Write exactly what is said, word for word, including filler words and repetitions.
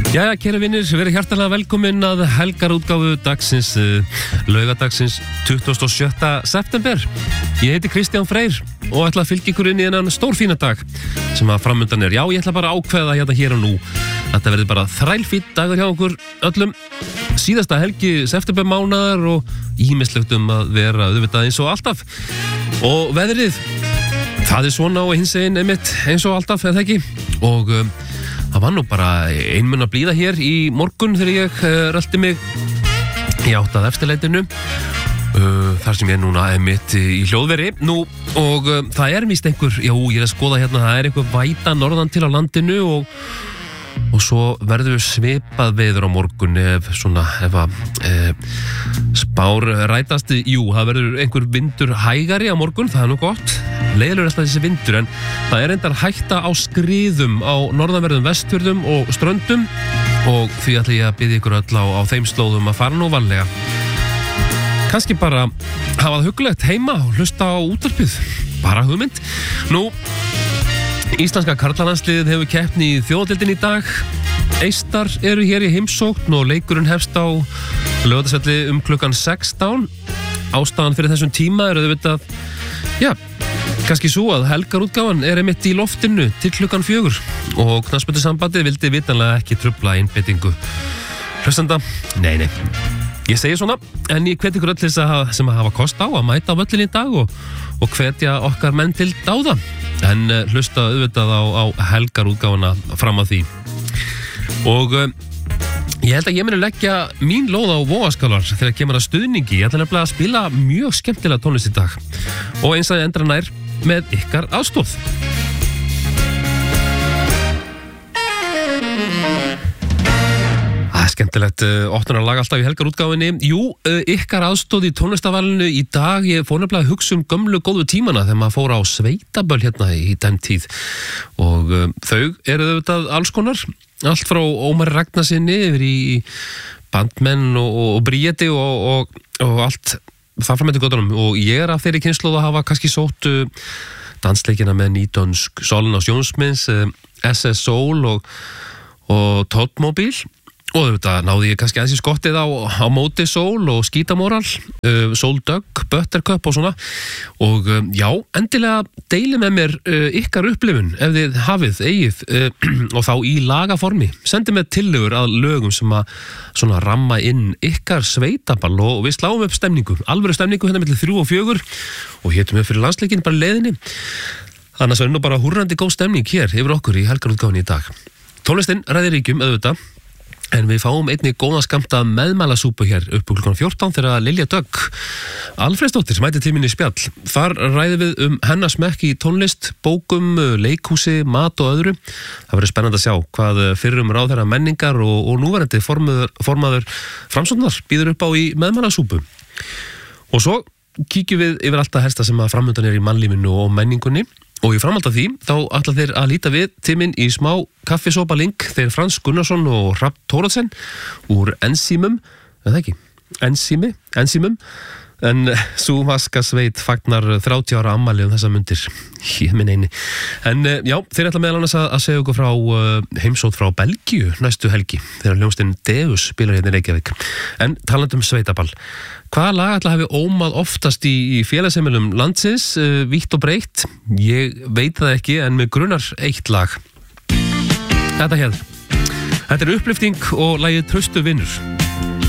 Jæja, kæru vinir, verið hjartanlega velkomin að helgarútgáfu dagsins, uh, laugadagsins tuttugasta og sjötta september. Ég heiti Kristján Freyr og ætla að fylgja ykkur inn í þennan stórfína dag sem að framundan er. Já, ég ætla bara að ákveða hérna hér og nú. Þetta verður bara þrælfýtt dagur hjá okkur öllum. Síðasta helgi septembermánaðar og ýmislegt um að vera auðvitað eins og alltaf. Og veðrið, það er svona og hins eginn einmitt eins og alltaf, eða ekki? Og um, það var nú bara einmunn að blíða hér í morgun þegar ég uh, rölti mig í átt að eftirleitinu uh, þar sem ég er núna einmitt í hljóðveri. Nú, og uh, það er víst einhver, já, ég er að skoða hérna, það er einhver væta norðan til á landinu og og svo verður svipað veður á morgun ef svona, ef að e, spár rætast. Jú, það verður einhver vindur hægari á morgun, það er nú gott, leiðilegur alltaf þessi vindur, en það er reyndar hætta á skriðum á norðanverðum vestfjörðum og ströndum og því ætla ég að biðja ykkur öll á, á þeim slóðum að fara nú varlega. Kannski bara hafa það huggulegt heima og hlusta á útvarpið, bara hugmynd. Nú, íslenska karlalandsliðið hefur keppni í þjóðadeildinni í dag. Eistar eru hér í heimsókn og leikurinn hefst á Laugardalsvelli um klukkan sextán. Ástæðan fyrir þessum tíma er auðvitað, já, kannski svo að helgarútgáfan er einmitt í loftinu til klukkan fjögur og knattspyrnusambandið vildi vitanlega ekki trufla einbeitingu hlustenda. Nei, nei, ég segi svona, en ég hvet ykkur öll þess að sem að hafa kost á að mæta á völlin í dag og, og hvetja okkar menn til dáða. En uh, hlusta auðvitað á, á helgarútgáfuna fram að því. Og uh, ég held að ég muni leggja mín lóð á vogaskálar þegar kemur að stuðningi. Ég ætla nefnilega að spila mjög skemmtilega tónlist í dag og eins að endra nær með ykkar aðstoð. Það er skemmtilegt uh, óttunar lag alltaf í helgarútgáfinni. Jú, uh, ykkar aðstóð í tónlistavalinu í dag. Ég fór nefnilega að hugsa um gömlu góðu tímana þegar maður fór á sveitaböll hérna í den tíð. Og uh, þau eru auðvitað alls konar. Allt frá Ómari Ragnarsinni yfir í bandmenn og, og, og Bríeti og, og, og allt það fram eftir göttunum. Og ég er af þeirri kynslóð að hafa kannski sótt uh, dansleikina með nýdönsk Solon og Sjónsmins, uh, S S Soul og, og Toddmobil. Og þetta náði ég kannski aðeins í skottið á, á móti Soul og Skítamoral, uh, Soul Dug, Buttercup og svona. Og um, já, endilega deili með mér uh, ykkar upplifun ef þið hafið eigið uh, og þá í lagaformi. Sendi með tillögur að lögum sem að svona ramma inn ykkar sveitaball og við sláum upp stemningu, alvöru stemningu hérna milli þrjú og fjögur og hétum við fyrir landsleikinn bara leiðinni. Annars er nú bara húrrandi góð stemning hér yfir okkur í helgarútgáfunni í dag. Tónlistin ræðir ríkjum auðvitað. En við fáum einnig góða skamta meðmælasúpu hér upp úr klukkan fjórtán þegar Lilja Dögg Alfreðsdóttir mæti til mín í spjall. Þar ræðum við um hennar smekk í tónlist, bókum, leikhúsi, mat og öðru. Það verður spennandi að sjá hvað fyrrum ráðherra menningar og, og núverandi formaður, formaður Framsóknar býður upp á í meðmælasúpu. Og svo kíkjum við yfir allt það helsta sem að framundan er í mannlífinu og menningunni. Og í framhald af því, þá ætla þeir að líta við tíminn í smá kaffisópa-link þeir Frans Gunnarsson og Hrafn Thoroddsen úr Ensímum, eða ekki, Ensími, Ensímum, en sú vaskasveit fagnar þrjátíu ára afmæli um þessa mundir, ég minn eini. En já, þeir ætla meðal annars að, að segja okkur frá uh, heimsótt frá Belgíu næstu helgi, þegar hljómsveitin Deus spilar hérna í Reykjavík. En talandi um sveitaball. Hvaða lag ætla hafi ómað oftast í, í félagsheimilum landsins, uh, vítt og breytt? Ég veit það ekki, en með grunar eitt lag. Þetta hér. Þetta er upplyfting og lagið Traustu vinnur.